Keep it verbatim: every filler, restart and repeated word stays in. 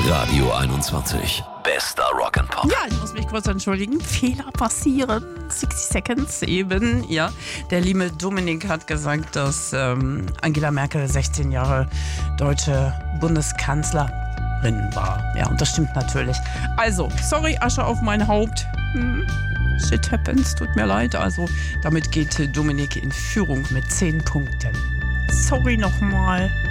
Radio einundzwanzig. Bester Rock'n'Pop. Ja, ich muss mich kurz entschuldigen. Fehler passieren. sechzig Seconds eben, ja. Der liebe Dominik hat gesagt, dass ähm, Angela Merkel sechzehn Jahre deutsche Bundeskanzlerin war. Ja, und das stimmt natürlich. Also, sorry, Asche auf mein Haupt. Hm. Shit happens, tut mir leid. Also, damit geht Dominik in Führung mit zehn Punkten. Sorry nochmal.